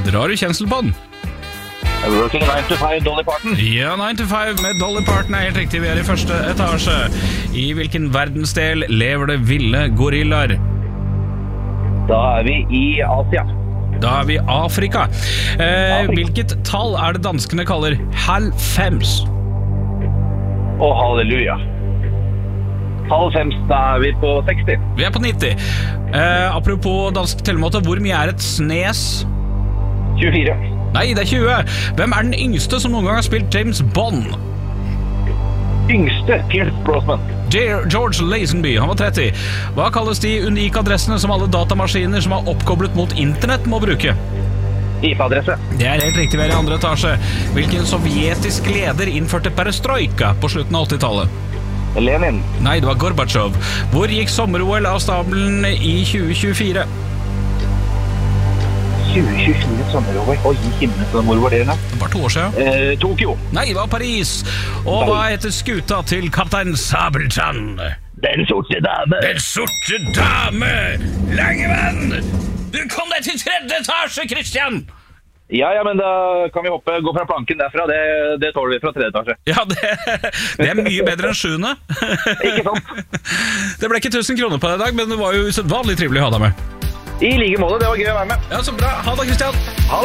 Drar du kjensel på den? Working 9 to 5, Dolly Parton. Ja, 9 to 5 med Dolly Parton er helt riktig. Vi er i første etasje. I hvilken verdensdel lever det ville gorillaer? Da er vi i Asia. Da er vi i Afrika. Hvilket tall er det danskene kaller halvfems? Å, halleluja. Halv fems, da er vi på 60. Vi er på 90. Apropos dansk tellemåte, hvor mye er et snes? 24. Nei, det er 20. Hvem er den yngste som noen gang har spilt James Bond? Yngste, Pierce Brosnan. George Lazenby, han var 30. Hva kalles de unike adressene som alle datamaskiner som er oppkoblet mot internett må bruke? IP-adresse. Det er helt riktig, vi er i andre etasje. Hvilken sovjetisk leder innførte perestrojka på slutten av 80-tallet? Lenin. Nei, det var Gorbatsjov. Hvor gikk sommer-OL av stabelen i 2024? 2024 sommer-OL. Oi, himmel, hvor var det da? Bare 2 år siden. Tokyo. Nei, det var Paris. Og hva heter skuta til kaptein Sabeltann? Den sorte dame. Den sorte dame! Langemann! Du kom deg til 3. etasje, Christian! Ja, men da kan vi gå fra planken derfra. Det tåler vi fra 3. etasje. Ja, det er mye bedre enn 7. Ikke sant? Det ble ikke 1000 kroner på det i dag, men det var jo usedvanlig trivelig å ha deg med. I like måte, det var gøy å være med. Ja, så bra. Ha det, Christian. Ha det.